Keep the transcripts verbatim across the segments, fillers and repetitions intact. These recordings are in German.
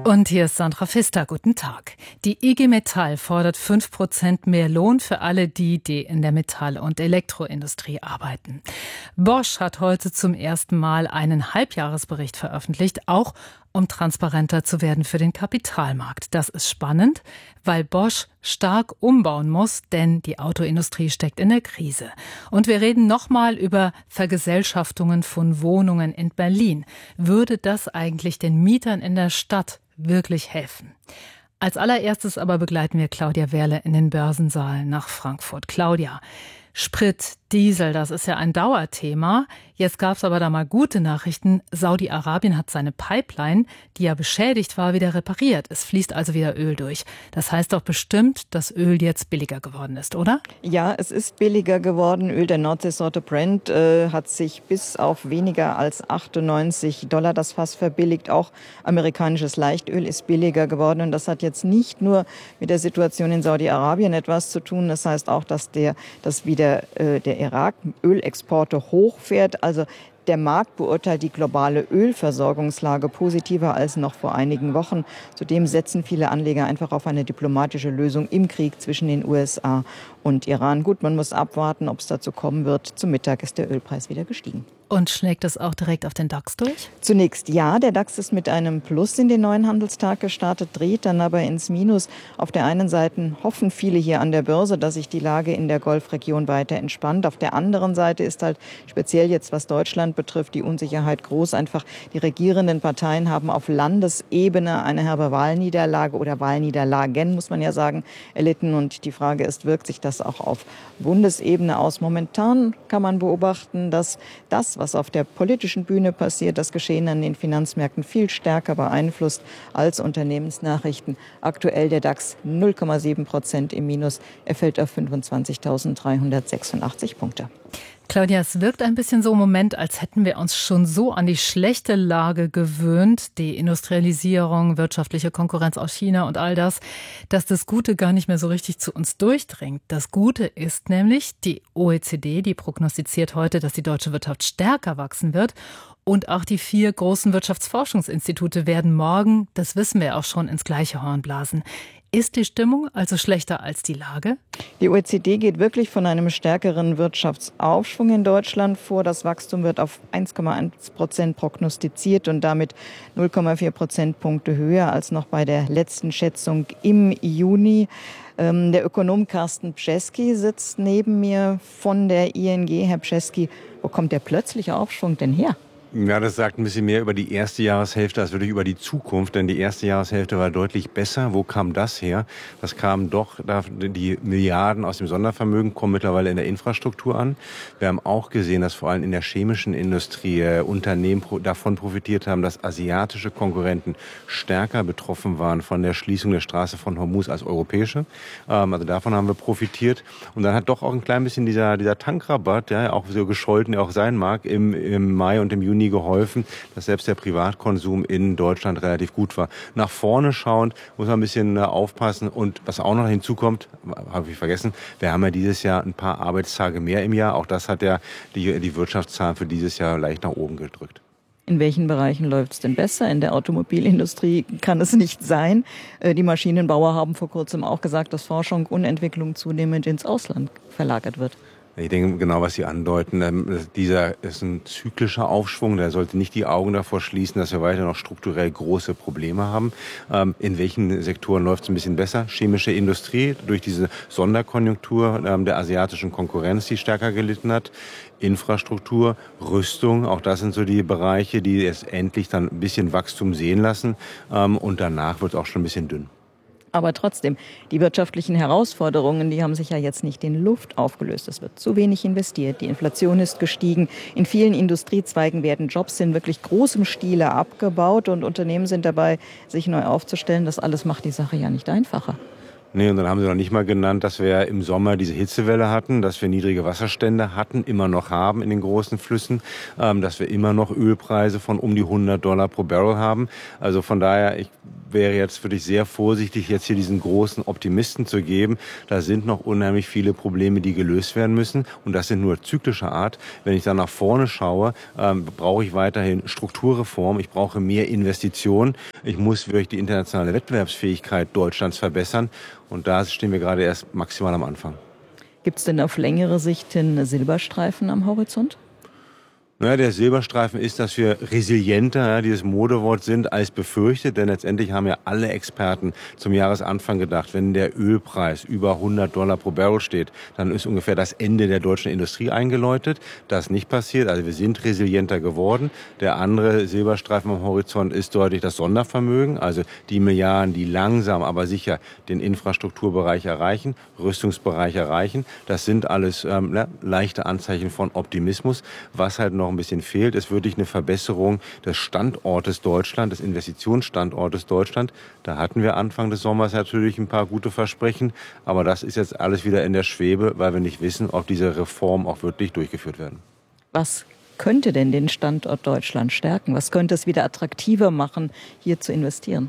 Und hier ist Sandra Pfister. Guten Tag. Die I G Metall fordert fünf Prozent mehr Lohn für alle die, die in der Metall- und Elektroindustrie arbeiten. Bosch hat heute zum ersten Mal einen Halbjahresbericht veröffentlicht, auch um transparenter zu werden für den Kapitalmarkt. Das ist spannend, weil Bosch stark umbauen muss, denn die Autoindustrie steckt in der Krise. Und wir reden nochmal über Vergesellschaftungen von Wohnungen in Berlin. Würde das eigentlich den Mietern in der Stadt wirklich helfen? Als allererstes aber begleiten wir Claudia Wehrle in den Börsensaal nach Frankfurt. Claudia, Sprit, Diesel, das ist ja ein Dauerthema. Jetzt gab es aber da mal gute Nachrichten. Saudi-Arabien hat seine Pipeline, die ja beschädigt war, wieder repariert. Es fließt also wieder Öl durch. Das heißt doch bestimmt, dass Öl jetzt billiger geworden ist, oder? Ja, es ist billiger geworden. Öl der Nordseesorte Brent äh, hat sich bis auf weniger als achtundneunzig Dollar das Fass verbilligt. Auch amerikanisches Leichtöl ist billiger geworden. Und das hat jetzt nicht nur mit der Situation in Saudi-Arabien etwas zu tun. Das heißt auch, dass der, dass wieder äh, der Irak Ölexporte hochfährt. Also der Markt beurteilt die globale Ölversorgungslage positiver als noch vor einigen Wochen. Zudem setzen viele Anleger einfach auf eine diplomatische Lösung im Krieg zwischen den U S A und Iran. Gut, man muss abwarten, ob es dazu kommen wird. Zum Mittag ist der Ölpreis wieder gestiegen. Und schlägt das auch direkt auf den DAX durch? Zunächst ja, der DAX ist mit einem Plus in den neuen Handelstag gestartet, dreht dann aber ins Minus. Auf der einen Seite hoffen viele hier an der Börse, dass sich die Lage in der Golfregion weiter entspannt. Auf der anderen Seite ist halt speziell jetzt, was Deutschland betrifft, die Unsicherheit groß. Einfach die regierenden Parteien haben auf Landesebene eine herbe Wahlniederlage oder Wahlniederlagen, muss man ja sagen, erlitten. Und die Frage ist, wirkt sich das auch auf Bundesebene aus? Momentan kann man beobachten, dass das, was auf der politischen Bühne passiert, das Geschehen an den Finanzmärkten viel stärker beeinflusst als Unternehmensnachrichten. Aktuell der DAX null Komma sieben Prozent im Minus. Er fällt auf fünfundzwanzigtausenddreihundertsechsundachtzig Punkte. Claudia, es wirkt ein bisschen so im Moment, als hätten wir uns schon so an die schlechte Lage gewöhnt, die Industrialisierung, wirtschaftliche Konkurrenz aus China und all das, dass das Gute gar nicht mehr so richtig zu uns durchdringt. Das Gute ist nämlich, die O E C D, die prognostiziert heute, dass die deutsche Wirtschaft stärker wachsen wird. Und auch die vier großen Wirtschaftsforschungsinstitute werden morgen, das wissen wir auch schon, ins gleiche Horn blasen. Ist die Stimmung also schlechter als die Lage? Die O E C D geht wirklich von einem stärkeren Wirtschaftsaufschwung in Deutschland vor. Das Wachstum wird auf eins Komma eins Prozent prognostiziert und damit null Komma vier Prozentpunkte höher als noch bei der letzten Schätzung im Juni. Ähm, der Ökonom Carsten Bczewski sitzt neben mir von der I N G. Herr Bczewski, wo kommt der plötzliche Aufschwung denn her? Ja, das sagt ein bisschen mehr über die erste Jahreshälfte als wirklich über die Zukunft, denn die erste Jahreshälfte war deutlich besser. Wo kam das her? Das kam doch, die Milliarden aus dem Sondervermögen kommen mittlerweile in der Infrastruktur an. Wir haben auch gesehen, dass vor allem in der chemischen Industrie äh, Unternehmen pro, davon profitiert haben, dass asiatische Konkurrenten stärker betroffen waren von der Schließung der Straße von Hormuz als europäische. Ähm, also davon haben wir profitiert. Und dann hat doch auch ein klein bisschen dieser, dieser Tankrabatt, ja, auch so gescholten er auch sein mag, im, im Mai und im Juni geholfen, dass selbst der Privatkonsum in Deutschland relativ gut war. Nach vorne schauend muss man ein bisschen aufpassen. Und was auch noch hinzukommt, habe ich vergessen, wir haben ja dieses Jahr ein paar Arbeitstage mehr im Jahr. Auch das hat ja die, die Wirtschaftszahlen für dieses Jahr leicht nach oben gedrückt. In welchen Bereichen läuft es denn besser? In der Automobilindustrie kann es nicht sein. Die Maschinenbauer haben vor kurzem auch gesagt, dass Forschung und Entwicklung zunehmend ins Ausland verlagert wird. Ich denke genau, was Sie andeuten. Dieser ist ein zyklischer Aufschwung. Der sollte nicht die Augen davor schließen, dass wir weiter noch strukturell große Probleme haben. In welchen Sektoren läuft es ein bisschen besser? Chemische Industrie durch diese Sonderkonjunktur der asiatischen Konkurrenz, die stärker gelitten hat. Infrastruktur, Rüstung, auch das sind so die Bereiche, die es endlich dann ein bisschen Wachstum sehen lassen. Und danach wird es auch schon ein bisschen dünn. Aber trotzdem, die wirtschaftlichen Herausforderungen, die haben sich ja jetzt nicht in Luft aufgelöst. Es wird zu wenig investiert, die Inflation ist gestiegen. In vielen Industriezweigen werden Jobs in wirklich großem Stile abgebaut und Unternehmen sind dabei, sich neu aufzustellen. Das alles macht die Sache ja nicht einfacher. Nee, und dann haben sie noch nicht mal genannt, dass wir im Sommer diese Hitzewelle hatten, dass wir niedrige Wasserstände hatten, immer noch haben in den großen Flüssen, ähm, dass wir immer noch Ölpreise von um die hundert Dollar pro Barrel haben. Also von daher, ich wäre jetzt für dich sehr vorsichtig, jetzt hier diesen großen Optimisten zu geben. Da sind noch unheimlich viele Probleme, die gelöst werden müssen. Und das sind nur zyklischer Art. Wenn ich dann nach vorne schaue, ähm, brauche ich weiterhin Strukturreform. Ich brauche mehr Investitionen. Ich muss wirklich die internationale Wettbewerbsfähigkeit Deutschlands verbessern. Und da stehen wir gerade erst maximal am Anfang. Gibt es denn auf längere Sicht einen Silberstreifen am Horizont? Naja, der Silberstreifen ist, dass wir resilienter, ja, dieses Modewort sind, als befürchtet. Denn letztendlich haben ja alle Experten zum Jahresanfang gedacht, wenn der Ölpreis über hundert Dollar pro Barrel steht, dann ist ungefähr das Ende der deutschen Industrie eingeläutet. Das ist nicht passiert. Also wir sind resilienter geworden. Der andere Silberstreifen am Horizont ist deutlich das Sondervermögen. Also die Milliarden, die langsam, aber sicher den Infrastrukturbereich erreichen, Rüstungsbereich erreichen. Das sind alles ähm, ja, leichte Anzeichen von Optimismus. Was halt noch ein bisschen fehlt, ist wirklich eine Verbesserung des Standortes Deutschland, des Investitionsstandortes Deutschland. Da hatten wir Anfang des Sommers natürlich ein paar gute Versprechen, aber das ist jetzt alles wieder in der Schwebe, weil wir nicht wissen, ob diese Reformen auch wirklich durchgeführt werden. Was könnte denn den Standort Deutschland stärken? Was könnte es wieder attraktiver machen, hier zu investieren?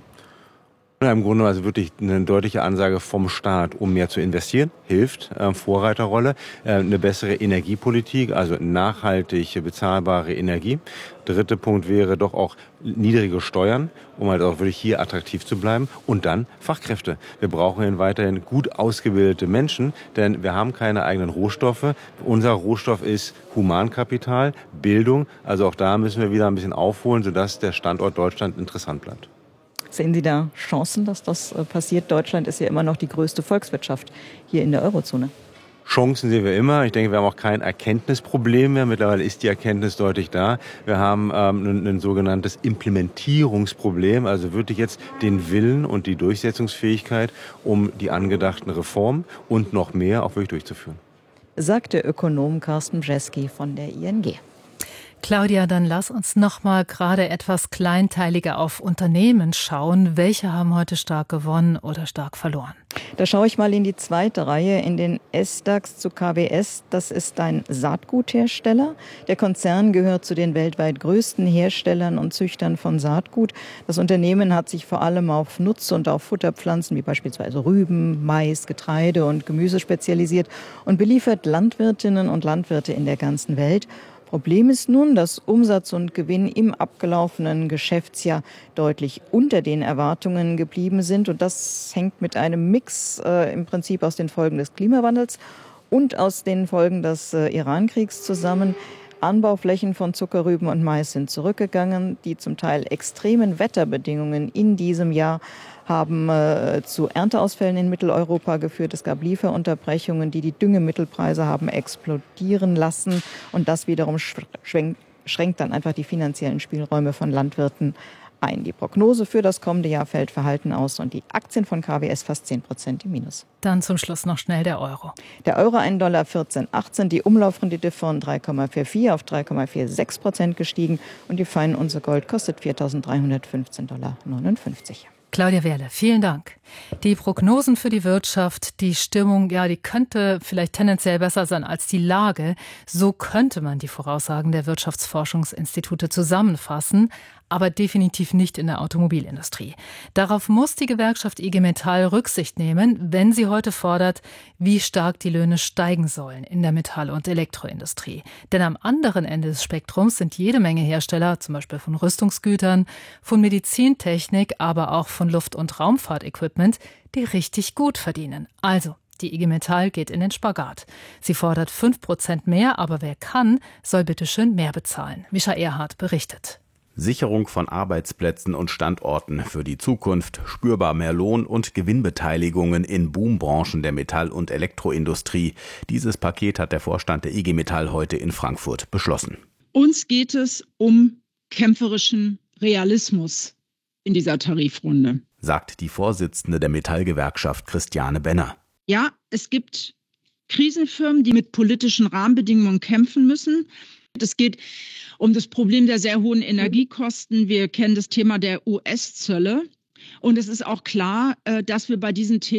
Ja, im Grunde also wirklich eine deutliche Ansage vom Staat, um mehr zu investieren, hilft, äh, Vorreiterrolle, äh, eine bessere Energiepolitik, also nachhaltig bezahlbare Energie. Dritter Punkt wäre doch auch niedrige Steuern, um halt auch wirklich hier attraktiv zu bleiben. Und dann Fachkräfte. Wir brauchen weiterhin gut ausgebildete Menschen, denn wir haben keine eigenen Rohstoffe. Unser Rohstoff ist Humankapital, Bildung. Also auch da müssen wir wieder ein bisschen aufholen, sodass der Standort Deutschland interessant bleibt. Sehen Sie da Chancen, dass das passiert? Deutschland ist ja immer noch die größte Volkswirtschaft hier in der Eurozone. Chancen sehen wir immer. Ich denke, wir haben auch kein Erkenntnisproblem mehr. Mittlerweile ist die Erkenntnis deutlich da. Wir haben ähm, ein, ein sogenanntes Implementierungsproblem, also wirklich jetzt den Willen und die Durchsetzungsfähigkeit, um die angedachten Reformen und noch mehr auch wirklich durchzuführen. Sagt der Ökonom Carsten Bjeski von der I N G. Claudia, dann lass uns noch mal gerade etwas kleinteiliger auf Unternehmen schauen. Welche haben heute stark gewonnen oder stark verloren? Da schaue ich mal in die zweite Reihe, in den S DAX zu K W S. Das ist ein Saatguthersteller. Der Konzern gehört zu den weltweit größten Herstellern und Züchtern von Saatgut. Das Unternehmen hat sich vor allem auf Nutz- und auf Futterpflanzen wie beispielsweise Rüben, Mais, Getreide und Gemüse spezialisiert und beliefert Landwirtinnen und Landwirte in der ganzen Welt. Problem ist nun, dass Umsatz und Gewinn im abgelaufenen Geschäftsjahr deutlich unter den Erwartungen geblieben sind. Und das hängt mit einem Mix äh, im Prinzip aus den Folgen des Klimawandels und aus den Folgen des äh, Iran-Kriegs zusammen. Anbauflächen von Zuckerrüben und Mais sind zurückgegangen. Die zum Teil extremen Wetterbedingungen in diesem Jahr haben äh, zu Ernteausfällen in Mitteleuropa geführt. Es gab Lieferunterbrechungen, die die Düngemittelpreise haben explodieren lassen. Und das wiederum schränkt, schränkt dann einfach die finanziellen Spielräume von Landwirten ein. Die Prognose für das kommende Jahr fällt verhalten aus und die Aktien von K W S fast zehn Prozent im Minus. Dann zum Schluss noch schnell der Euro. Der Euro ein Dollar vierzehn achtzehn, die Umlaufrendite von drei Komma vierundvierzig auf drei Komma sechsundvierzig Prozent gestiegen und die Feinunze Gold kostet viertausenddreihundertfünfzehn Komma neunundfünfzig Dollar. Claudia Wehrle, vielen Dank. Die Prognosen für die Wirtschaft, die Stimmung, ja, die könnte vielleicht tendenziell besser sein als die Lage. So könnte man die Voraussagen der Wirtschaftsforschungsinstitute zusammenfassen, aber definitiv nicht in der Automobilindustrie. Darauf muss die Gewerkschaft I G Metall Rücksicht nehmen, wenn sie heute fordert, wie stark die Löhne steigen sollen in der Metall- und Elektroindustrie. Denn am anderen Ende des Spektrums sind jede Menge Hersteller, zum Beispiel von Rüstungsgütern, von Medizintechnik, aber auch von Luft- und Raumfahrtequipment, die richtig gut verdienen. Also, die I G Metall geht in den Spagat. Sie fordert fünf Prozent mehr, aber wer kann, soll bitteschön mehr bezahlen. Mischa Erhardt berichtet. Sicherung von Arbeitsplätzen und Standorten für die Zukunft, spürbar mehr Lohn- und Gewinnbeteiligungen in Boombranchen der Metall- und Elektroindustrie. Dieses Paket hat der Vorstand der I G Metall heute in Frankfurt beschlossen. Uns geht es um kämpferischen Realismus in dieser Tarifrunde, sagt die Vorsitzende der Metallgewerkschaft Christiane Benner. Ja, es gibt Krisenfirmen, die mit politischen Rahmenbedingungen kämpfen müssen. Es geht um das Problem der sehr hohen Energiekosten. Wir kennen das Thema der U S-Zölle. Und es ist auch klar, dass wir bei diesen Themen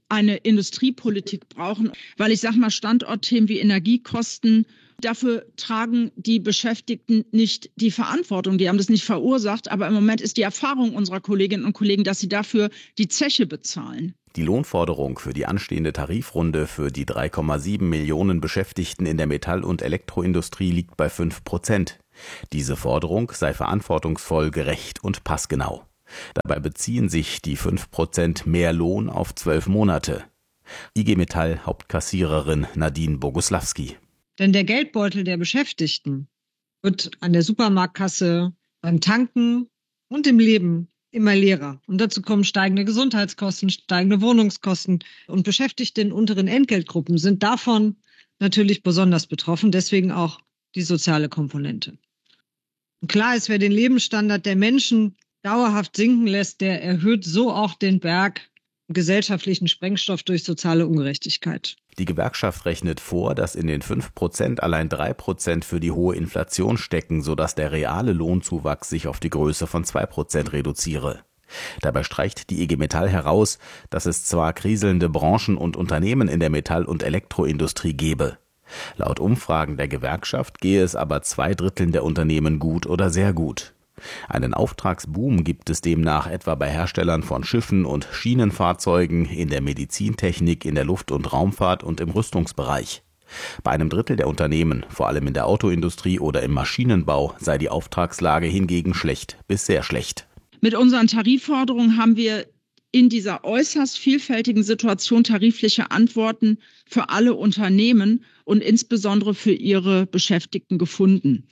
eine Industriepolitik brauchen, weil ich sage mal, Standortthemen wie Energiekosten, dafür tragen die Beschäftigten nicht die Verantwortung. Die haben das nicht verursacht, aber im Moment ist die Erfahrung unserer Kolleginnen und Kollegen, dass sie dafür die Zeche bezahlen. Die Lohnforderung für die anstehende Tarifrunde für die drei Komma sieben Millionen Beschäftigten in der Metall- und Elektroindustrie liegt bei fünf Prozent. Diese Forderung sei verantwortungsvoll, gerecht und passgenau. Dabei beziehen sich die fünf Prozent mehr Lohn auf zwölf Monate. I G Metall Hauptkassiererin Nadine Boguslawski. Denn der Geldbeutel der Beschäftigten wird an der Supermarktkasse, beim Tanken und im Leben immer leerer. Und dazu kommen steigende Gesundheitskosten, steigende Wohnungskosten. Und Beschäftigte in unteren Entgeltgruppen sind davon natürlich besonders betroffen, deswegen auch die soziale Komponente. Und klar ist, wer den Lebensstandard der Menschen dauerhaft sinken lässt, der erhöht so auch den Berg gesellschaftlichen Sprengstoff durch soziale Ungerechtigkeit. Die Gewerkschaft rechnet vor, dass in den fünf Prozent allein drei Prozent für die hohe Inflation stecken, sodass der reale Lohnzuwachs sich auf die Größe von zwei Prozent reduziere. Dabei streicht die I G Metall heraus, dass es zwar kriselnde Branchen und Unternehmen in der Metall- und Elektroindustrie gebe. Laut Umfragen der Gewerkschaft gehe es aber zwei Dritteln der Unternehmen gut oder sehr gut. Einen Auftragsboom gibt es demnach etwa bei Herstellern von Schiffen und Schienenfahrzeugen, in der Medizintechnik, in der Luft- und Raumfahrt und im Rüstungsbereich. Bei einem Drittel der Unternehmen, vor allem in der Autoindustrie oder im Maschinenbau, sei die Auftragslage hingegen schlecht bis sehr schlecht. Mit unseren Tarifforderungen haben wir in dieser äußerst vielfältigen Situation tarifliche Antworten für alle Unternehmen und insbesondere für ihre Beschäftigten gefunden.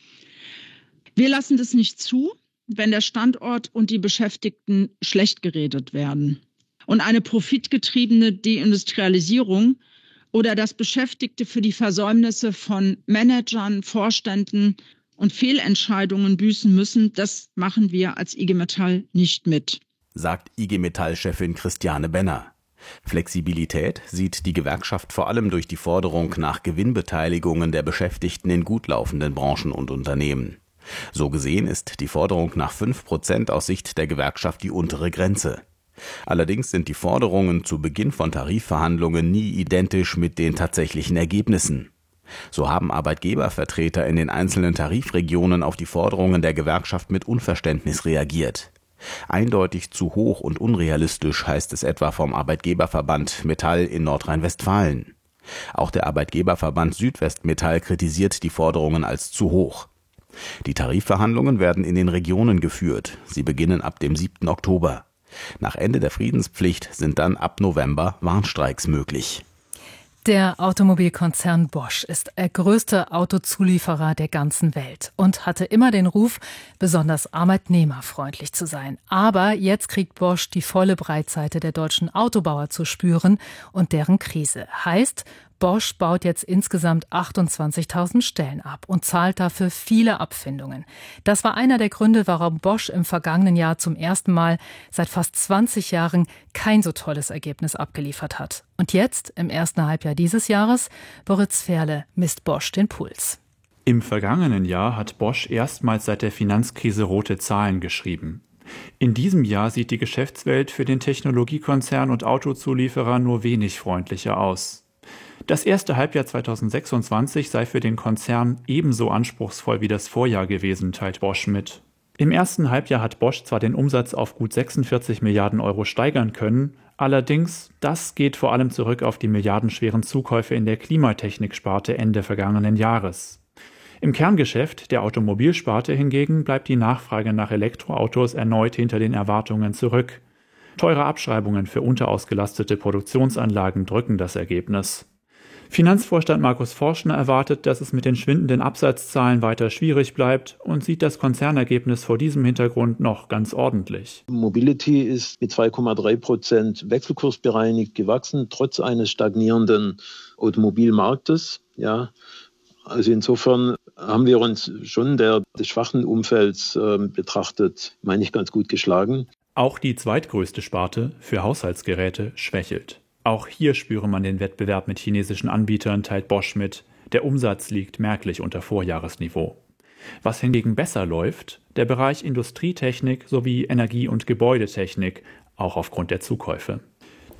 Wir lassen das nicht zu, wenn der Standort und die Beschäftigten schlecht geredet werden. Und eine profitgetriebene Deindustrialisierung oder dass Beschäftigte für die Versäumnisse von Managern, Vorständen und Fehlentscheidungen büßen müssen, das machen wir als I G Metall nicht mit. Sagt I G Metall-Chefin Christiane Benner. Flexibilität sieht die Gewerkschaft vor allem durch die Forderung nach Gewinnbeteiligungen der Beschäftigten in gut laufenden Branchen und Unternehmen. So gesehen ist die Forderung nach fünf Prozent aus Sicht der Gewerkschaft die untere Grenze. Allerdings sind die Forderungen zu Beginn von Tarifverhandlungen nie identisch mit den tatsächlichen Ergebnissen. So haben Arbeitgebervertreter in den einzelnen Tarifregionen auf die Forderungen der Gewerkschaft mit Unverständnis reagiert. Eindeutig zu hoch und unrealistisch, heißt es etwa vom Arbeitgeberverband Metall in Nordrhein-Westfalen. Auch der Arbeitgeberverband Südwestmetall kritisiert die Forderungen als zu hoch. Die Tarifverhandlungen werden in den Regionen geführt. Sie beginnen ab dem siebten Oktober. Nach Ende der Friedenspflicht sind dann ab November Warnstreiks möglich. Der Automobilkonzern Bosch ist der größte Autozulieferer der ganzen Welt und hatte immer den Ruf, besonders arbeitnehmerfreundlich zu sein. Aber jetzt kriegt Bosch die volle Breitseite der deutschen Autobauer zu spüren und deren Krise. Heißt, Bosch baut jetzt insgesamt achtundzwanzigtausend Stellen ab und zahlt dafür viele Abfindungen. Das war einer der Gründe, warum Bosch im vergangenen Jahr zum ersten Mal seit fast zwanzig Jahren kein so tolles Ergebnis abgeliefert hat. Und jetzt, im ersten Halbjahr dieses Jahres, Boris Ferle misst Bosch den Puls. Im vergangenen Jahr hat Bosch erstmals seit der Finanzkrise rote Zahlen geschrieben. In diesem Jahr sieht die Geschäftswelt für den Technologiekonzern und Autozulieferer nur wenig freundlicher aus. Das erste Halbjahr zweitausendsechsundzwanzig sei für den Konzern ebenso anspruchsvoll wie das Vorjahr gewesen, teilt Bosch mit. Im ersten Halbjahr hat Bosch zwar den Umsatz auf gut sechsundvierzig Milliarden Euro steigern können, allerdings, das geht vor allem zurück auf die milliardenschweren Zukäufe in der Klimatechnik-Sparte Ende vergangenen Jahres. Im Kerngeschäft der Automobilsparte hingegen bleibt die Nachfrage nach Elektroautos erneut hinter den Erwartungen zurück. Teure Abschreibungen für unterausgelastete Produktionsanlagen drücken das Ergebnis. Finanzvorstand Markus Forschner erwartet, dass es mit den schwindenden Absatzzahlen weiter schwierig bleibt und sieht das Konzernergebnis vor diesem Hintergrund noch ganz ordentlich. Mobility ist mit zwei Komma drei Prozent wechselkursbereinigt gewachsen, trotz eines stagnierenden Automobilmarktes. Ja, also insofern haben wir uns schon der, des schwachen Umfelds äh, betrachtet, meine ich, ganz gut geschlagen. Auch die zweitgrößte Sparte für Haushaltsgeräte schwächelt. Auch hier spüre man den Wettbewerb mit chinesischen Anbietern, teilt Bosch mit. Der Umsatz liegt merklich unter Vorjahresniveau. Was hingegen besser läuft, der Bereich Industrietechnik sowie Energie- und Gebäudetechnik, auch aufgrund der Zukäufe.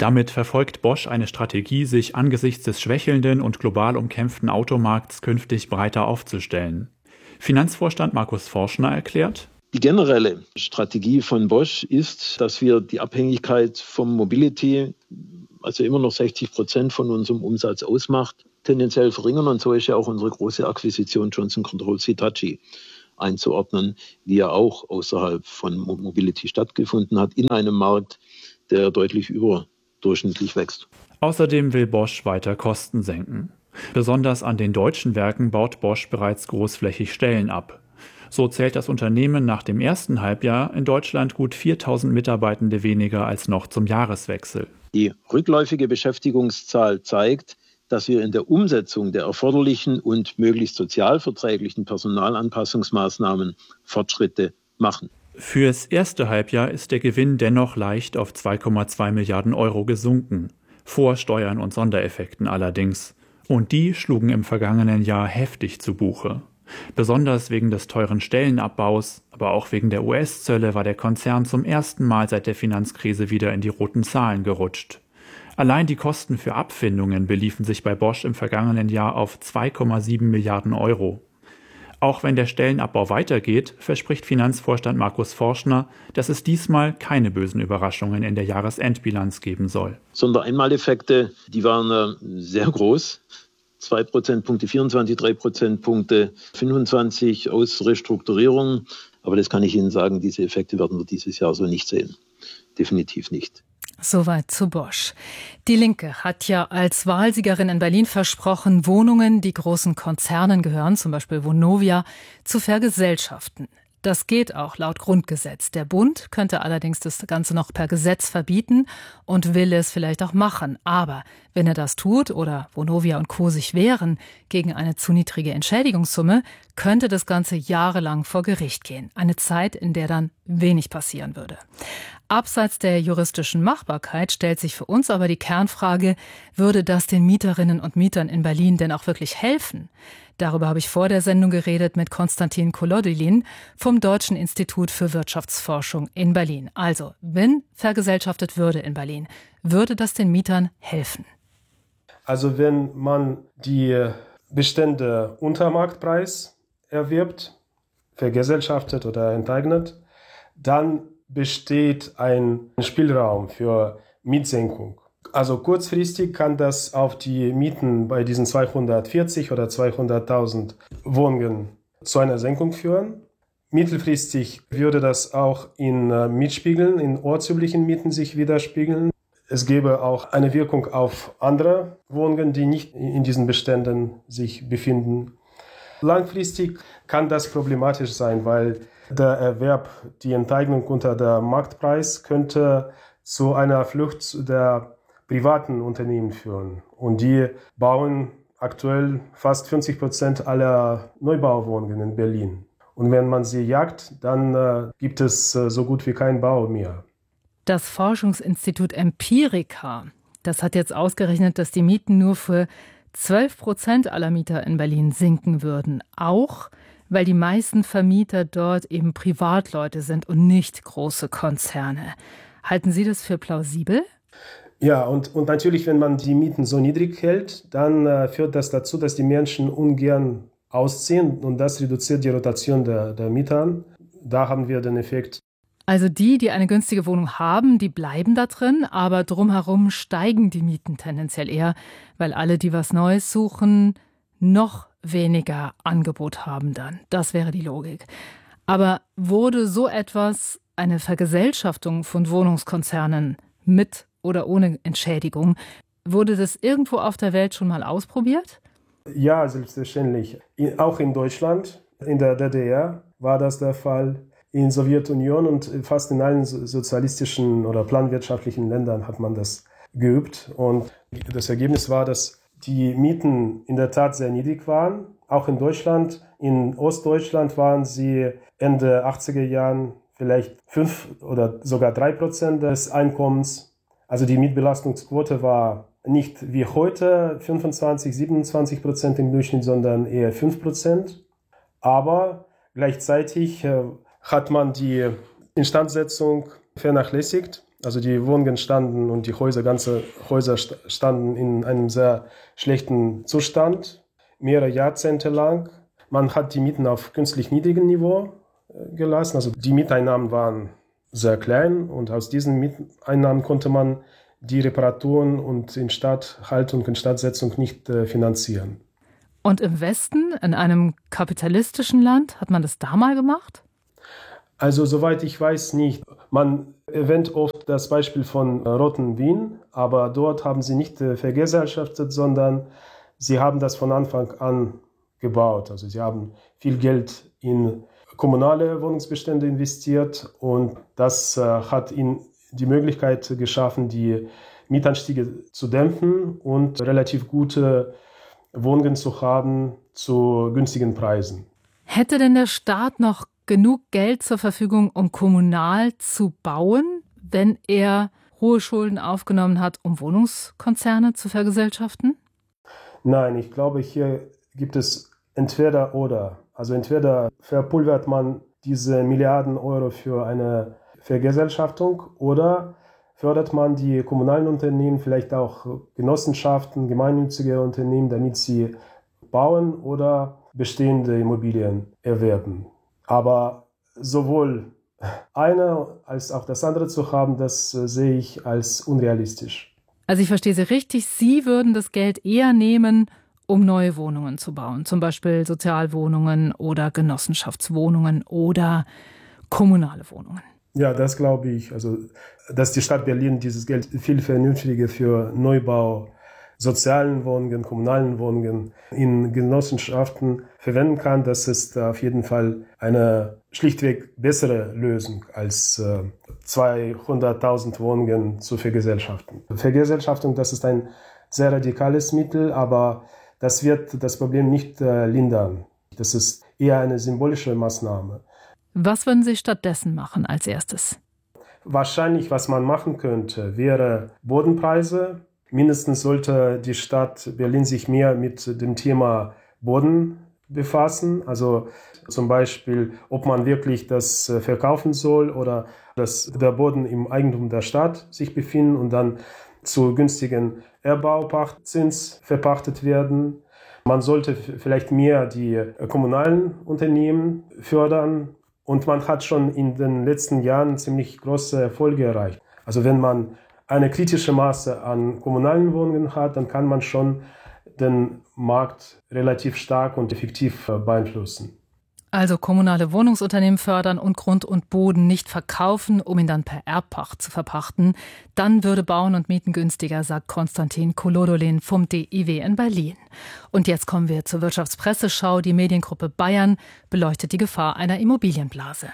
Damit verfolgt Bosch eine Strategie, sich angesichts des schwächelnden und global umkämpften Automarkts künftig breiter aufzustellen. Finanzvorstand Markus Forschner erklärt: Die generelle Strategie von Bosch ist, dass wir die Abhängigkeit vom Mobility, also immer noch sechzig Prozent von unserem Umsatz ausmacht, tendenziell verringern. Und so ist ja auch unsere große Akquisition Johnson Controls Hitachi einzuordnen, die ja auch außerhalb von Mobility stattgefunden hat, in einem Markt, der deutlich überdurchschnittlich wächst. Außerdem will Bosch weiter Kosten senken. Besonders an den deutschen Werken baut Bosch bereits großflächig Stellen ab. So zählt das Unternehmen nach dem ersten Halbjahr in Deutschland gut viertausend Mitarbeitende weniger als noch zum Jahreswechsel. Die rückläufige Beschäftigungszahl zeigt, dass wir in der Umsetzung der erforderlichen und möglichst sozialverträglichen Personalanpassungsmaßnahmen Fortschritte machen. Fürs erste Halbjahr ist der Gewinn dennoch leicht auf zwei Komma zwei Milliarden Euro gesunken. Vor Steuern und Sondereffekten allerdings. Und die schlugen im vergangenen Jahr heftig zu Buche. Besonders wegen des teuren Stellenabbaus, aber auch wegen der U S-Zölle war der Konzern zum ersten Mal seit der Finanzkrise wieder in die roten Zahlen gerutscht. Allein die Kosten für Abfindungen beliefen sich bei Bosch im vergangenen Jahr auf zwei Komma sieben Milliarden Euro. Auch wenn der Stellenabbau weitergeht, verspricht Finanzvorstand Markus Forschner, dass es diesmal keine bösen Überraschungen in der Jahresendbilanz geben soll. Sondereinmaleffekte, die waren sehr groß. zwei Prozentpunkte vierundzwanzig, drei Prozentpunkte fünfundzwanzig aus Restrukturierung. Aber das kann ich Ihnen sagen, diese Effekte werden wir dieses Jahr so nicht sehen. Definitiv nicht. Soweit zu Bosch. Die Linke hat ja als Wahlsiegerin in Berlin versprochen, Wohnungen, die großen Konzernen gehören, zum Beispiel Vonovia, zu vergesellschaften. Das geht auch laut Grundgesetz. Der Bund könnte allerdings das Ganze noch per Gesetz verbieten und will es vielleicht auch machen. Aber wenn er das tut oder Vonovia und Co. sich wehren gegen eine zu niedrige Entschädigungssumme, könnte das Ganze jahrelang vor Gericht gehen. Eine Zeit, in der dann wenig passieren würde. Abseits der juristischen Machbarkeit stellt sich für uns aber die Kernfrage, würde das den Mieterinnen und Mietern in Berlin denn auch wirklich helfen? Darüber habe ich vor der Sendung geredet mit Konstantin Kolodilin vom Deutschen Institut für Wirtschaftsforschung in Berlin. Also, wenn vergesellschaftet würde in Berlin, würde das den Mietern helfen? Also wenn man die Bestände unter Marktpreis erwirbt, vergesellschaftet oder enteignet, dann besteht ein Spielraum für Mietsenkung. Also kurzfristig kann das auf die Mieten bei diesen zweihundertvierzig oder zweihunderttausend Wohnungen zu einer Senkung führen. Mittelfristig würde das auch in Mietspiegeln, in ortsüblichen Mieten sich widerspiegeln. Es gäbe auch eine Wirkung auf andere Wohnungen, die nicht in diesen Beständen sich befinden. Langfristig kann das problematisch sein, weil der Erwerb, die Enteignung unter der Marktpreis könnte zu einer Flucht der privaten Unternehmen führen. Und die bauen aktuell fast fünfzig Prozent aller Neubauwohnungen in Berlin. Und wenn man sie jagt, dann äh, gibt es äh, so gut wie keinen Bau mehr. Das Forschungsinstitut Empirica, das hat jetzt ausgerechnet, dass die Mieten nur für zwölf Prozent aller Mieter in Berlin sinken würden. Auch weil die meisten Vermieter dort eben Privatleute sind und nicht große Konzerne. Halten Sie das für plausibel? Ja, und, und natürlich, wenn man die Mieten so niedrig hält, dann äh, führt das dazu, dass die Menschen ungern ausziehen und das reduziert die Rotation der, der Mieter. Da haben wir den Effekt. Also die, die eine günstige Wohnung haben, die bleiben da drin, aber drumherum steigen die Mieten tendenziell eher, weil alle, die was Neues suchen, noch weniger Angebot haben dann. Das wäre die Logik. Aber wurde so etwas, eine Vergesellschaftung von Wohnungskonzernen mit oder ohne Entschädigung, wurde das irgendwo auf der Welt schon mal ausprobiert? Ja, selbstverständlich. Auch in Deutschland, in der D D R war das der Fall. In der Sowjetunion und fast in allen sozialistischen oder planwirtschaftlichen Ländern hat man das geübt. Und das Ergebnis war, dass die Mieten in der Tat sehr niedrig waren. Auch in Deutschland, in Ostdeutschland waren sie Ende achtziger Jahren vielleicht fünf oder sogar drei Prozent des Einkommens. Also die Mietbelastungsquote war nicht wie heute fünfundzwanzig, siebenundzwanzig Prozent im Durchschnitt, sondern eher fünf Prozent. Aber gleichzeitig äh, hat man die Instandsetzung vernachlässigt. Also die Wohnungen standen und die Häuser, ganze Häuser standen in einem sehr schlechten Zustand, mehrere Jahrzehnte lang. Man hat die Mieten auf künstlich niedrigem Niveau gelassen. Also die Mieteinnahmen waren sehr klein und aus diesen Mieteinnahmen konnte man die Reparaturen und Instandhaltung und Instandsetzung nicht äh, finanzieren. Und im Westen, in einem kapitalistischen Land, hat man das da mal gemacht? Also soweit ich weiß nicht. Man erwähnt oft das Beispiel von äh, Roten Wien, aber dort haben sie nicht äh, vergesellschaftet, sondern sie haben das von Anfang an gebaut. Also sie haben viel Geld in kommunale Wohnungsbestände investiert und das äh, hat ihnen die Möglichkeit geschaffen, die Mietanstiege zu dämpfen und relativ gute Wohnungen zu haben zu günstigen Preisen. Hätte denn der Staat noch genug Geld zur Verfügung, um kommunal zu bauen, wenn er hohe Schulden aufgenommen hat, um Wohnungskonzerne zu vergesellschaften? Nein, ich glaube, hier gibt es entweder oder. Also entweder verpulvert man diese Milliarden Euro für eine Vergesellschaftung oder fördert man die kommunalen Unternehmen, vielleicht auch Genossenschaften, gemeinnützige Unternehmen, damit sie bauen oder bestehende Immobilien erwerben. Aber sowohl eine als auch das andere zu haben, das äh, sehe ich als unrealistisch. Also ich verstehe Sie richtig, Sie würden das Geld eher nehmen, um neue Wohnungen zu bauen, zum Beispiel Sozialwohnungen oder Genossenschaftswohnungen oder kommunale Wohnungen. Ja, das glaube ich. Also, dass die Stadt Berlin dieses Geld viel vernünftiger für Neubau, sozialen Wohnungen, kommunalen Wohnungen in Genossenschaften verwenden kann, das ist auf jeden Fall eine schlichtweg bessere Lösung als äh, zweihunderttausend Wohnungen zu vergesellschaften. Vergesellschaftung, das ist ein sehr radikales Mittel, aber das wird das Problem nicht äh, lindern. Das ist eher eine symbolische Maßnahme. Was würden Sie stattdessen machen als erstes? Wahrscheinlich, was man machen könnte, wäre Bodenpreise. Mindestens sollte die Stadt Berlin sich mehr mit dem Thema Boden befassen. Also zum Beispiel, ob man wirklich das verkaufen soll oder dass der Boden im Eigentum der Stadt sich befindet und dann zu günstigen Erbaupachtzins verpachtet werden. Man sollte vielleicht mehr die kommunalen Unternehmen fördern. Und man hat schon in den letzten Jahren ziemlich große Erfolge erreicht. Also wenn man eine kritische Masse an kommunalen Wohnungen hat, dann kann man schon den Markt relativ stark und effektiv beeinflussen. Also kommunale Wohnungsunternehmen fördern und Grund und Boden nicht verkaufen, um ihn dann per Erbpacht zu verpachten. Dann würde Bauen und Mieten günstiger, sagt Konstantin Kolodolin vom D I W in Berlin. Und jetzt kommen wir zur Wirtschaftspresseschau. Die Mediengruppe Bayern beleuchtet die Gefahr einer Immobilienblase.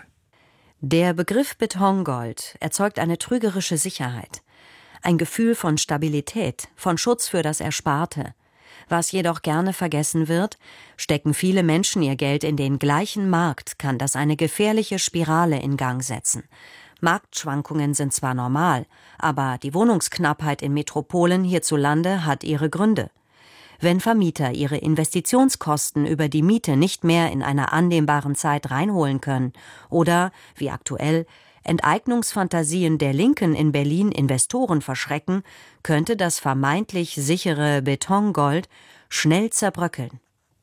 Der Begriff Betongold erzeugt eine trügerische Sicherheit. Ein Gefühl von Stabilität, von Schutz für das Ersparte. Was jedoch gerne vergessen wird, stecken viele Menschen ihr Geld in den gleichen Markt, kann das eine gefährliche Spirale in Gang setzen. Marktschwankungen sind zwar normal, aber die Wohnungsknappheit in Metropolen hierzulande hat ihre Gründe. Wenn Vermieter ihre Investitionskosten über die Miete nicht mehr in einer annehmbaren Zeit reinholen können oder, wie aktuell, Enteignungsfantasien der Linken in Berlin Investoren verschrecken, könnte das vermeintlich sichere Betongold schnell zerbröckeln.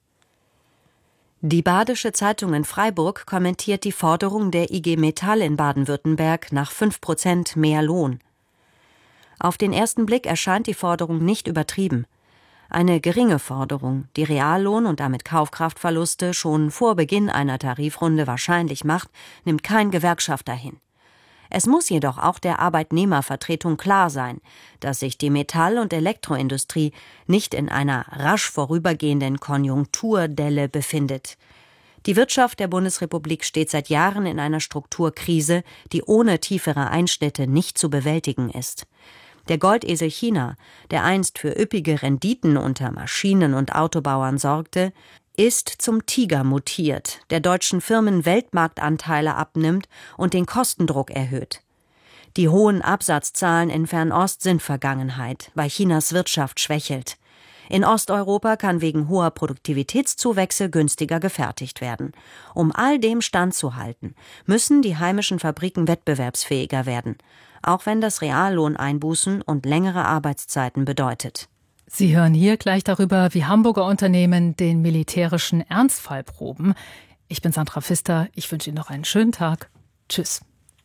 Die Badische Zeitung in Freiburg kommentiert die Forderung der I G Metall in Baden-Württemberg nach fünf Prozent mehr Lohn. Auf den ersten Blick erscheint die Forderung nicht übertrieben. Eine geringe Forderung, die Reallohn- und damit Kaufkraftverluste schon vor Beginn einer Tarifrunde wahrscheinlich macht, nimmt kein Gewerkschafter hin. Es muss jedoch auch der Arbeitnehmervertretung klar sein, dass sich die Metall- und Elektroindustrie nicht in einer rasch vorübergehenden Konjunkturdelle befindet. Die Wirtschaft der Bundesrepublik steht seit Jahren in einer Strukturkrise, die ohne tiefere Einschnitte nicht zu bewältigen ist. Der Goldesel China, der einst für üppige Renditen unter Maschinen- und Autobauern sorgte, ist zum Tiger mutiert, der deutschen Firmen Weltmarktanteile abnimmt und den Kostendruck erhöht. Die hohen Absatzzahlen in Fernost sind Vergangenheit, weil Chinas Wirtschaft schwächelt. In Osteuropa kann wegen hoher Produktivitätszuwächse günstiger gefertigt werden. Um all dem standzuhalten, müssen die heimischen Fabriken wettbewerbsfähiger werden, auch wenn das Reallohneinbußen und längere Arbeitszeiten bedeutet. Sie hören hier gleich darüber, wie Hamburger Unternehmen den militärischen Ernstfall proben. Ich bin Sandra Pfister, ich wünsche Ihnen noch einen schönen Tag. Tschüss.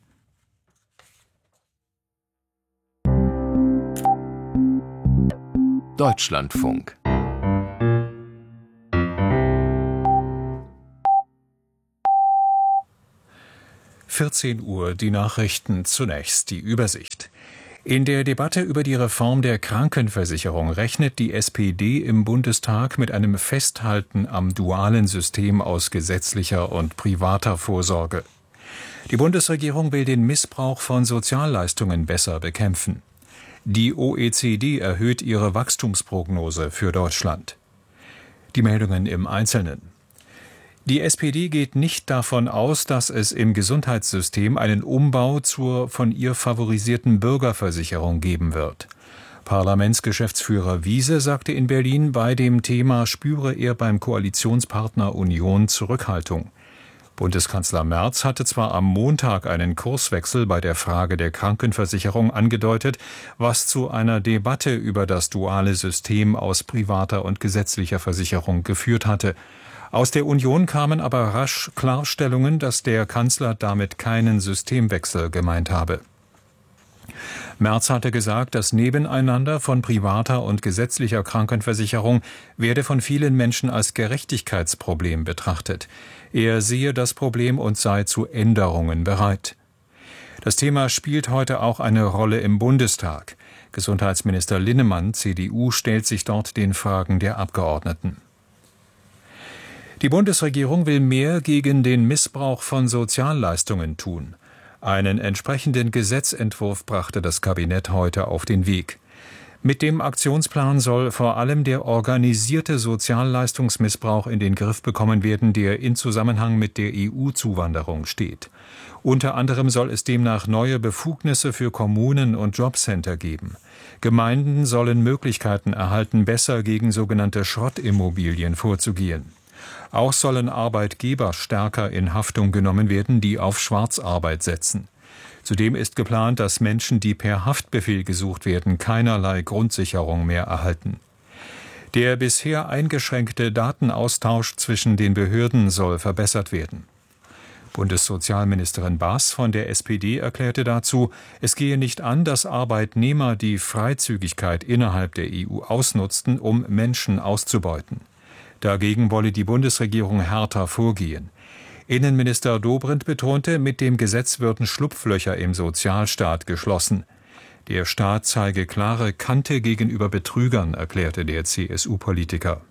Deutschlandfunk. vierzehn Uhr, die Nachrichten, zunächst die Übersicht. In der Debatte über die Reform der Krankenversicherung rechnet die S P D im Bundestag mit einem Festhalten am dualen System aus gesetzlicher und privater Vorsorge. Die Bundesregierung will den Missbrauch von Sozialleistungen besser bekämpfen. Die O E C D erhöht ihre Wachstumsprognose für Deutschland. Die Meldungen im Einzelnen. Die S P D geht nicht davon aus, dass es im Gesundheitssystem einen Umbau zur von ihr favorisierten Bürgerversicherung geben wird. Parlamentsgeschäftsführer Wiese sagte in Berlin, bei dem Thema spüre er beim Koalitionspartner Union Zurückhaltung. Bundeskanzler Merz hatte zwar am Montag einen Kurswechsel bei der Frage der Krankenversicherung angedeutet, was zu einer Debatte über das duale System aus privater und gesetzlicher Versicherung geführt hatte. Aus der Union kamen aber rasch Klarstellungen, dass der Kanzler damit keinen Systemwechsel gemeint habe. Merz hatte gesagt, das Nebeneinander von privater und gesetzlicher Krankenversicherung werde von vielen Menschen als Gerechtigkeitsproblem betrachtet. Er sehe das Problem und sei zu Änderungen bereit. Das Thema spielt heute auch eine Rolle im Bundestag. Gesundheitsminister Linnemann, C D U, stellt sich dort den Fragen der Abgeordneten. Die Bundesregierung will mehr gegen den Missbrauch von Sozialleistungen tun. Einen entsprechenden Gesetzentwurf brachte das Kabinett heute auf den Weg. Mit dem Aktionsplan soll vor allem der organisierte Sozialleistungsmissbrauch in den Griff bekommen werden, der in Zusammenhang mit der E U-Zuwanderung steht. Unter anderem soll es demnach neue Befugnisse für Kommunen und Jobcenter geben. Gemeinden sollen Möglichkeiten erhalten, besser gegen sogenannte Schrottimmobilien vorzugehen. Auch sollen Arbeitgeber stärker in Haftung genommen werden, die auf Schwarzarbeit setzen. Zudem ist geplant, dass Menschen, die per Haftbefehl gesucht werden, keinerlei Grundsicherung mehr erhalten. Der bisher eingeschränkte Datenaustausch zwischen den Behörden soll verbessert werden. Bundessozialministerin Baas von der S P D erklärte dazu, es gehe nicht an, dass Arbeitnehmer die Freizügigkeit innerhalb der E U ausnutzten, um Menschen auszubeuten. Dagegen wolle die Bundesregierung härter vorgehen. Innenminister Dobrindt betonte, mit dem Gesetz würden Schlupflöcher im Sozialstaat geschlossen. Der Staat zeige klare Kante gegenüber Betrügern, erklärte der C S U-Politiker.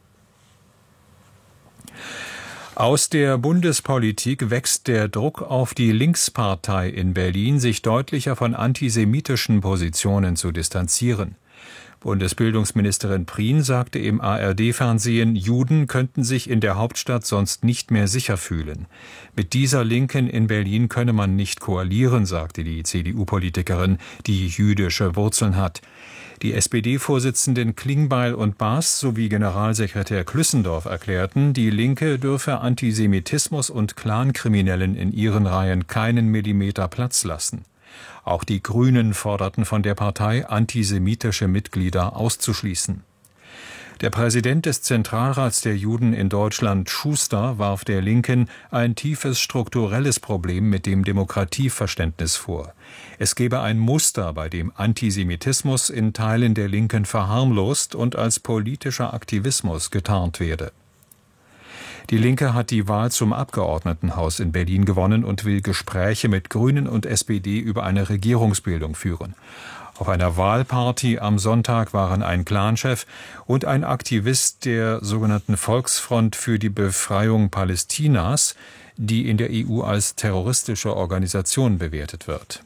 Aus der Bundespolitik wächst der Druck auf die Linkspartei in Berlin, sich deutlicher von antisemitischen Positionen zu distanzieren. Bundesbildungsministerin Prien sagte im A R D-Fernsehen, Juden könnten sich in der Hauptstadt sonst nicht mehr sicher fühlen. Mit dieser Linken in Berlin könne man nicht koalieren, sagte die C D U-Politikerin, die jüdische Wurzeln hat. Die S P D-Vorsitzenden Klingbeil und Baas sowie Generalsekretär Klüssendorf erklärten, die Linke dürfe Antisemitismus und Clankriminellen in ihren Reihen keinen Millimeter Platz lassen. Auch die Grünen forderten von der Partei, antisemitische Mitglieder auszuschließen. Der Präsident des Zentralrats der Juden in Deutschland, Schuster, warf der Linken ein tiefes strukturelles Problem mit dem Demokratieverständnis vor. Es gebe ein Muster, bei dem Antisemitismus in Teilen der Linken verharmlost und als politischer Aktivismus getarnt werde. Die Linke hat die Wahl zum Abgeordnetenhaus in Berlin gewonnen und will Gespräche mit Grünen und S P D über eine Regierungsbildung führen. Auf einer Wahlparty am Sonntag waren ein Clanchef und ein Aktivist der sogenannten Volksfront für die Befreiung Palästinas, die in der E U als terroristische Organisation bewertet wird.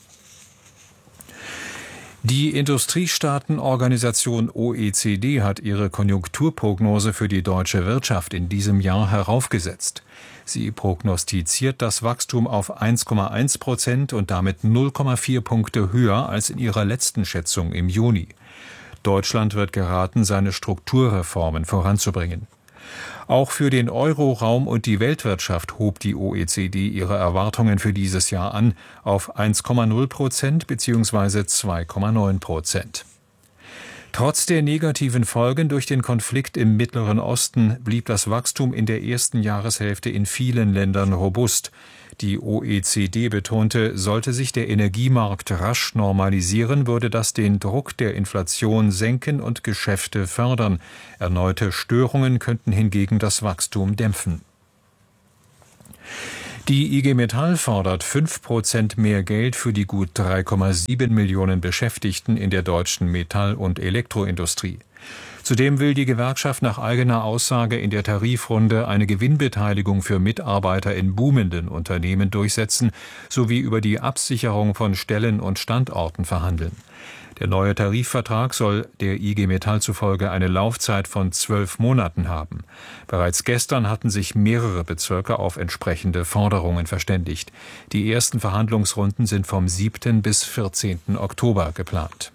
Die Industriestaatenorganisation O E C D hat ihre Konjunkturprognose für die deutsche Wirtschaft in diesem Jahr heraufgesetzt. Sie prognostiziert das Wachstum auf eins Komma eins Prozent und damit null Komma vier Punkte höher als in ihrer letzten Schätzung im Juni. Deutschland wird geraten, seine Strukturreformen voranzubringen. Auch für den Euroraum und die Weltwirtschaft hob die O E C D ihre Erwartungen für dieses Jahr an auf eins Komma null Prozent bzw. zwei Komma neun Prozent. Trotz der negativen Folgen durch den Konflikt im Mittleren Osten blieb das Wachstum in der ersten Jahreshälfte in vielen Ländern robust. Die O E C D betonte, sollte sich der Energiemarkt rasch normalisieren, würde das den Druck der Inflation senken und Geschäfte fördern. Erneute Störungen könnten hingegen das Wachstum dämpfen. Die I G Metall fordert fünf Prozent mehr Geld für die gut drei Komma sieben Millionen Beschäftigten in der deutschen Metall- und Elektroindustrie. Zudem will die Gewerkschaft nach eigener Aussage in der Tarifrunde eine Gewinnbeteiligung für Mitarbeiter in boomenden Unternehmen durchsetzen sowie über die Absicherung von Stellen und Standorten verhandeln. Der neue Tarifvertrag soll der I G Metall zufolge eine Laufzeit von zwölf Monaten haben. Bereits gestern hatten sich mehrere Bezirke auf entsprechende Forderungen verständigt. Die ersten Verhandlungsrunden sind vom siebten bis vierzehnten Oktober geplant.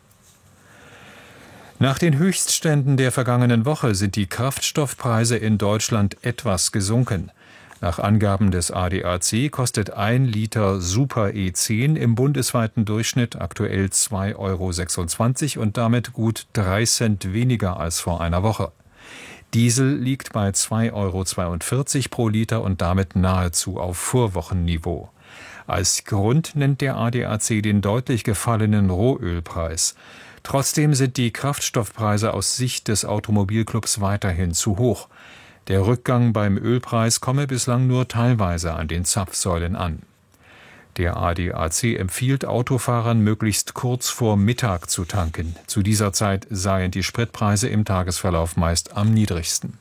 Nach den Höchstständen der vergangenen Woche sind die Kraftstoffpreise in Deutschland etwas gesunken. Nach Angaben des A D A C kostet ein Liter Super E zehn im bundesweiten Durchschnitt aktuell zwei Euro sechsundzwanzig und damit gut drei Cent weniger als vor einer Woche. Diesel liegt bei zwei Euro zweiundvierzig pro Liter und damit nahezu auf Vorwochenniveau. Als Grund nennt der A D A C den deutlich gefallenen Rohölpreis. Trotzdem sind die Kraftstoffpreise aus Sicht des Automobilclubs weiterhin zu hoch. Der Rückgang beim Ölpreis komme bislang nur teilweise an den Zapfsäulen an. Der A D A C empfiehlt Autofahrern, möglichst kurz vor Mittag zu tanken. Zu dieser Zeit seien die Spritpreise im Tagesverlauf meist am niedrigsten.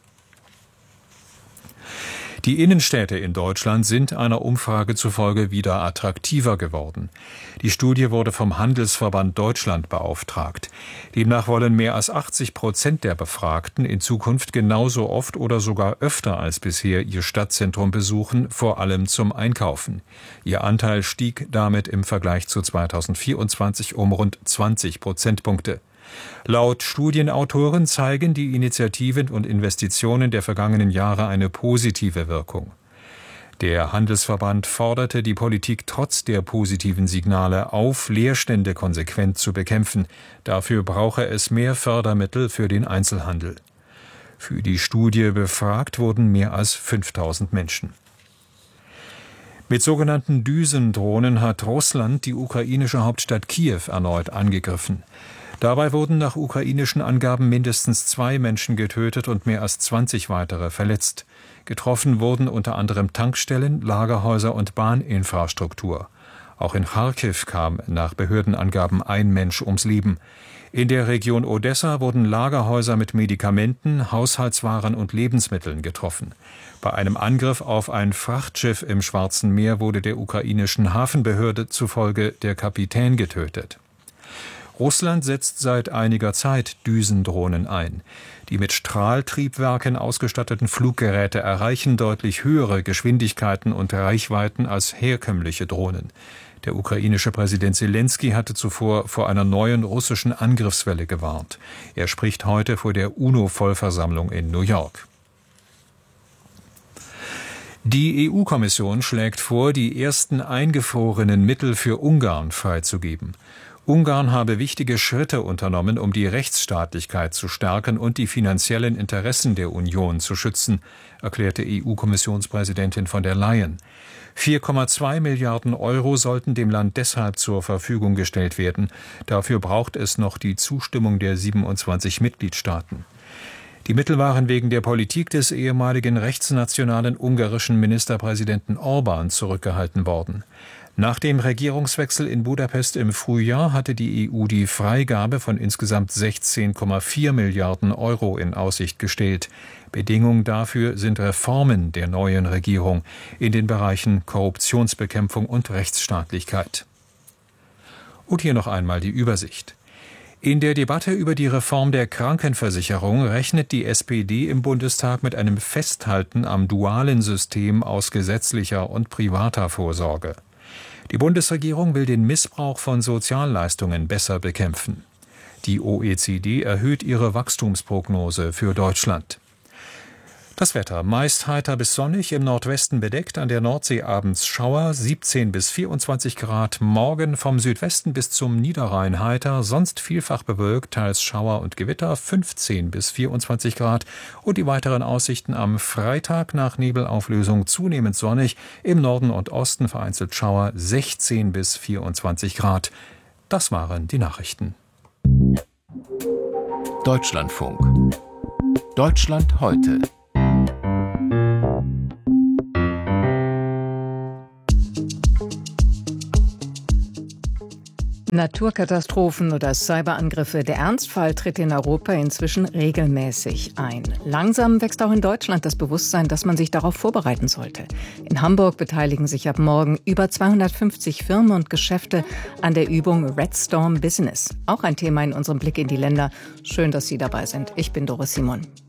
Die Innenstädte in Deutschland sind einer Umfrage zufolge wieder attraktiver geworden. Die Studie wurde vom Handelsverband Deutschland beauftragt. Demnach wollen mehr als achtzig Prozent der Befragten in Zukunft genauso oft oder sogar öfter als bisher ihr Stadtzentrum besuchen, vor allem zum Einkaufen. Ihr Anteil stieg damit im Vergleich zu zweitausendvierundzwanzig um rund zwanzig Prozentpunkte. Laut Studienautoren zeigen die Initiativen und Investitionen der vergangenen Jahre eine positive Wirkung. Der Handelsverband forderte die Politik trotz der positiven Signale auf, Leerstände konsequent zu bekämpfen. Dafür brauche es mehr Fördermittel für den Einzelhandel. Für die Studie befragt wurden mehr als fünftausend Menschen. Mit sogenannten Düsendrohnen hat Russland die ukrainische Hauptstadt Kiew erneut angegriffen. Dabei wurden nach ukrainischen Angaben mindestens zwei Menschen getötet und mehr als zwanzig weitere verletzt. Getroffen wurden unter anderem Tankstellen, Lagerhäuser und Bahninfrastruktur. Auch in Charkiw kam nach Behördenangaben ein Mensch ums Leben. In der Region Odessa wurden Lagerhäuser mit Medikamenten, Haushaltswaren und Lebensmitteln getroffen. Bei einem Angriff auf ein Frachtschiff im Schwarzen Meer wurde der ukrainischen Hafenbehörde zufolge der Kapitän getötet. Russland setzt seit einiger Zeit Düsendrohnen ein. Die mit Strahltriebwerken ausgestatteten Fluggeräte erreichen deutlich höhere Geschwindigkeiten und Reichweiten als herkömmliche Drohnen. Der ukrainische Präsident Selenskyj hatte zuvor vor einer neuen russischen Angriffswelle gewarnt. Er spricht heute vor der UNO-Vollversammlung in New York. Die E U-Kommission schlägt vor, die ersten eingefrorenen Mittel für Ungarn freizugeben. Ungarn habe wichtige Schritte unternommen, um die Rechtsstaatlichkeit zu stärken und die finanziellen Interessen der Union zu schützen, erklärte E U-Kommissionspräsidentin von der Leyen. vier Komma zwei Milliarden Euro sollten dem Land deshalb zur Verfügung gestellt werden. Dafür braucht es noch die Zustimmung der siebenundzwanzig Mitgliedstaaten. Die Mittel waren wegen der Politik des ehemaligen rechtsnationalen ungarischen Ministerpräsidenten Orbán zurückgehalten worden. Nach dem Regierungswechsel in Budapest im Frühjahr hatte die E U die Freigabe von insgesamt sechzehn Komma vier Milliarden Euro in Aussicht gestellt. Bedingung dafür sind Reformen der neuen Regierung in den Bereichen Korruptionsbekämpfung und Rechtsstaatlichkeit. Und hier noch einmal die Übersicht. In der Debatte über die Reform der Krankenversicherung rechnet die S P D im Bundestag mit einem Festhalten am dualen System aus gesetzlicher und privater Vorsorge. Die Bundesregierung will den Missbrauch von Sozialleistungen besser bekämpfen. Die O E C D erhöht ihre Wachstumsprognose für Deutschland. Das Wetter: meist heiter bis sonnig, im Nordwesten bedeckt, an der Nordsee abends Schauer, siebzehn bis vierundzwanzig Grad. Morgen vom Südwesten bis zum Niederrhein heiter, sonst vielfach bewölkt, teils Schauer und Gewitter, fünfzehn bis vierundzwanzig Grad. Und die weiteren Aussichten: am Freitag nach Nebelauflösung zunehmend sonnig, im Norden und Osten vereinzelt Schauer, sechzehn bis vierundzwanzig Grad. Das waren die Nachrichten. Deutschlandfunk. Deutschland heute. Naturkatastrophen oder Cyberangriffe. Der Ernstfall tritt in Europa inzwischen regelmäßig ein. Langsam wächst auch in Deutschland das Bewusstsein, dass man sich darauf vorbereiten sollte. In Hamburg beteiligen sich ab morgen über zweihundertfünfzig Firmen und Geschäfte an der Übung Red Storm Business. Auch ein Thema in unserem Blick in die Länder. Schön, dass Sie dabei sind. Ich bin Doris Simon.